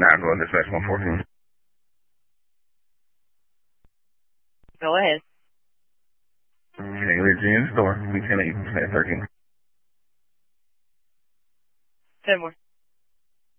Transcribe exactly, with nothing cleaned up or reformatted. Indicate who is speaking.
Speaker 1: nine one, dispatch one fourteen.
Speaker 2: Go ahead.
Speaker 1: Okay, Virginia's door. We ten eight thirteen.
Speaker 2: Ten more.